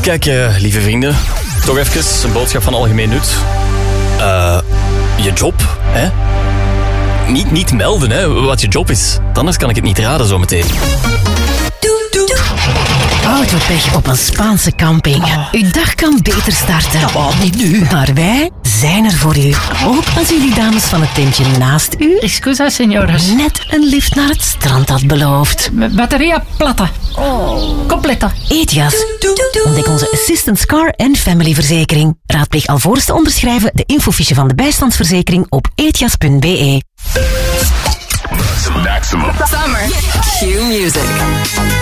Kijk, lieve vrienden, toch even een boodschap van algemeen nut. Je job, hè? Niet melden, hè, wat je job is. Anders kan ik het niet raden zometeen. Autopech op een Spaanse camping. Uw dag kan beter starten. Niet nu. Maar wij zijn er voor u. Ook als jullie dames van het tentje naast u Excusa, señoras. net een lift naar het strand had beloofd. Batteria plata. Completa. Ethias. Ontdek onze Assistance Car en Family verzekering. Raadpleeg alvorens te onderschrijven de infofiche van de bijstandsverzekering op ethias.be. Maximum. Summer. Q Music.